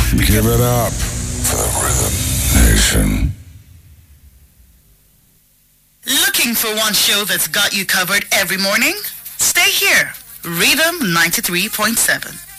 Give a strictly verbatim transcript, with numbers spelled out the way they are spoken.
Give it up for the Rhythm Nation. Looking for one show that's got you covered every morning? Stay here. Rhythm ninety-three point seven.